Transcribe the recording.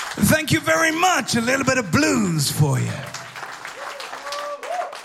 Thank you very much. A little bit of blues for you.